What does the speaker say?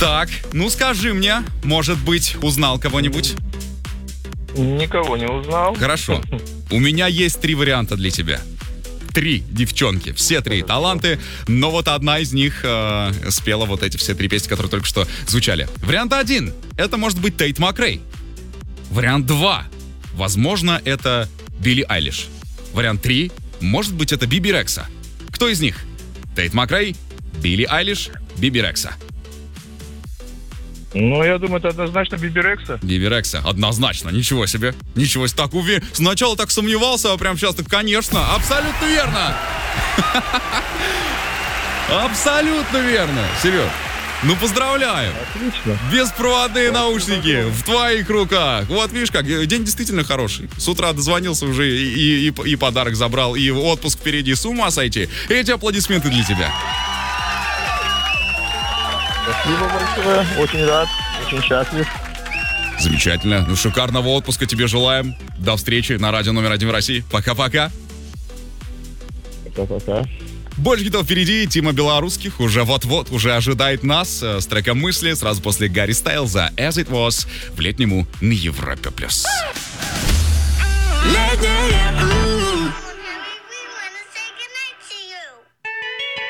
Так, ну скажи мне, может быть, узнал кого-нибудь? Никого не узнал. Хорошо. У меня есть 3 варианта для тебя. 3 девчонки, все 3 таланты, но вот одна из них спела вот эти все 3 песни, которые только что звучали. Вариант 1. Это может быть Тейт Макрей. Вариант 2. Возможно, это Билли Айлиш. Вариант 3. Может быть, это Биби Рекса. Кто из них? Тейт Макрей, Билли Айлиш, Биби Рекса. Ну, я думаю, это однозначно Биби Рекса. Биби Рекса, однозначно, ничего себе. Ничего себе, так уверен. Сначала так сомневался, а прям сейчас так, конечно, абсолютно верно. Абсолютно верно, Серег. Ну, поздравляю. Отлично. Беспроводные наушники в твоих руках. Вот, видишь как, день действительно хороший. С утра дозвонился уже и подарок забрал, и отпуск впереди. С ума сойти. Эти аплодисменты для тебя. Спасибо большое. Очень рад, очень счастлив. Замечательно. Ну, шикарного отпуска тебе желаем. До встречи на радио номер 1 в России. Пока-пока. Пока-пока. Больше хитов впереди. Тима Белорусских уже вот-вот уже ожидает нас с треком «Мысли» сразу после Гарри Стайлза «As It Was» в летнему на Европе+. Летнее,